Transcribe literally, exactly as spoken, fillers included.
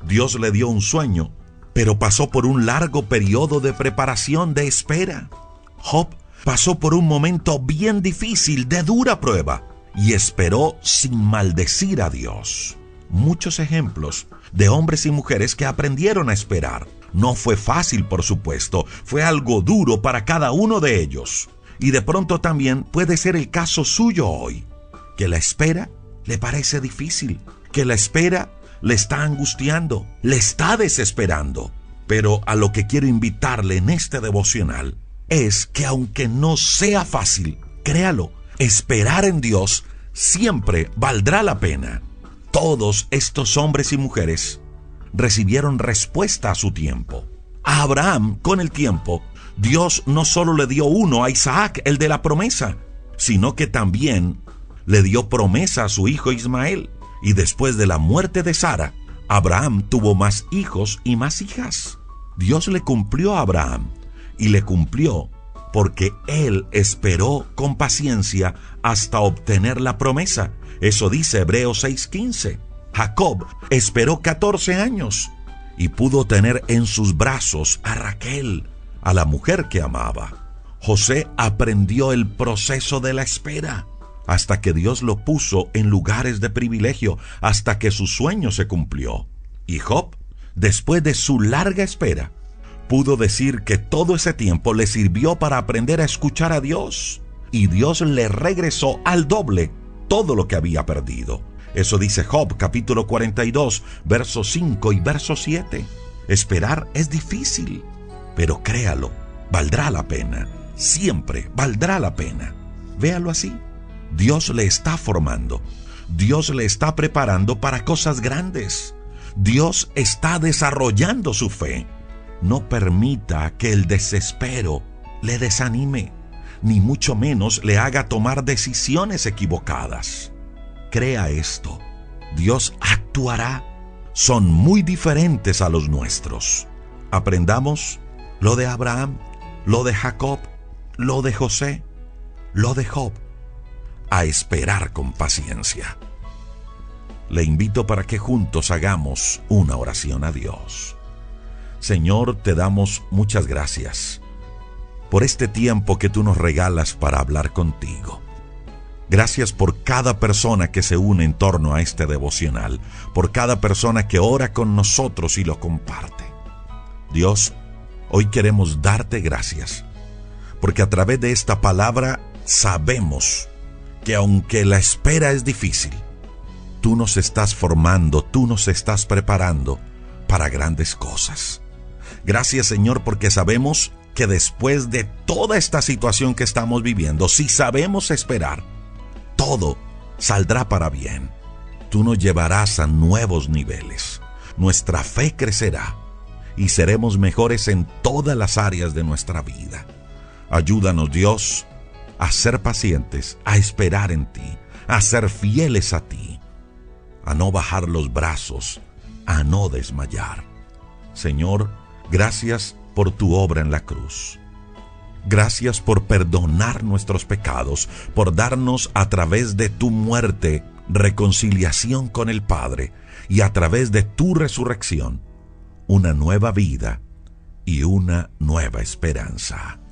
Dios le dio un sueño, pero pasó por un largo periodo de preparación, de espera. Job pasó por un momento bien difícil, de dura prueba, y esperó sin maldecir a Dios. Muchos ejemplos de hombres y mujeres que aprendieron a esperar. No fue fácil, por supuesto, fue algo duro para cada uno de ellos. Y de pronto también puede ser el caso suyo hoy, que la espera le parece difícil, que la espera le está angustiando, le está desesperando. Pero a lo que quiero invitarle en este devocional es que aunque no sea fácil, créalo, esperar en Dios siempre valdrá la pena. Todos estos hombres y mujeres recibieron respuesta a su tiempo. A Abraham, con el tiempo, Dios no solo le dio uno, a Isaac, el de la promesa, sino que también le dio promesa a su hijo Ismael. Y después de la muerte de Sara, Abraham tuvo más hijos y más hijas. Dios le cumplió a Abraham, y le cumplió porque él esperó con paciencia hasta obtener la promesa. Eso dice Hebreos seis quince. Jacob esperó catorce años y pudo tener en sus brazos a Raquel, a la mujer que amaba. José aprendió el proceso de la espera hasta que Dios lo puso en lugares de privilegio, hasta que su sueño se cumplió. Y Job, después de su larga espera, pudo decir que todo ese tiempo le sirvió para aprender a escuchar a Dios, y Dios le regresó al doble todo lo que había perdido. Eso dice Job capítulo cuarenta y dos, versos cinco y verso siete. Esperar es difícil, pero créalo, valdrá la pena. Siempre valdrá la pena. Véalo así. Dios le está formando. Dios le está preparando para cosas grandes. Dios está desarrollando su fe. No permita que el desespero le desanime, ni mucho menos le haga tomar decisiones equivocadas. Crea esto: Dios actuará. Son muy diferentes a los nuestros. Aprendamos lo de Abraham, lo de Jacob, lo de José, lo de Job, a esperar con paciencia. Le invito para que juntos hagamos una oración a Dios. Señor, te damos muchas gracias por este tiempo que tú nos regalas para hablar contigo. Gracias por cada persona que se une en torno a este devocional, por cada persona que ora con nosotros y lo comparte. Dios, hoy queremos darte gracias, porque a través de esta palabra sabemos que aunque la espera es difícil, tú nos estás formando, tú nos estás preparando para grandes cosas. Gracias, Señor, porque sabemos que después de toda esta situación que estamos viviendo, si sabemos esperar, todo saldrá para bien. Tú nos llevarás a nuevos niveles. Nuestra fe crecerá y seremos mejores en todas las áreas de nuestra vida. Ayúdanos, Dios, a ser pacientes, a esperar en ti, a ser fieles a ti, a no bajar los brazos, a no desmayar. Señor, gracias por tu obra en la cruz. Gracias por perdonar nuestros pecados, por darnos a través de tu muerte reconciliación con el Padre, y a través de tu resurrección una nueva vida y una nueva esperanza.